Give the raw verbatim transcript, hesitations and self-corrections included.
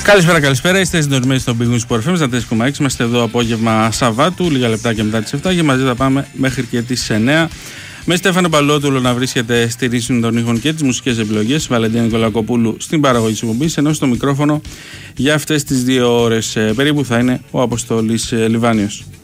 Καλησπέρα, καλησπέρα. Είστε συντονισμένοι στο Big News Sport εφ εμ τέσσερα κόμμα έξι. Είμαστε εδώ απόγευμα Σαββάτου, λίγα λεπτά και μετά τις εφτά και μαζί θα πάμε μέχρι και τις εννέα. Με Στέφανο Παλαιότουλο να βρίσκεται στη ρύθμιση των ήχων και τις μουσικές επιλογές, Βαλεντίνα Νικολακοπούλου στην παραγωγή της εκπομπής, ενώ στο μικρόφωνο για αυτές τις δύο ώρες ε, περίπου θα είναι ο Αποστόλης ε, Λιβάνιος.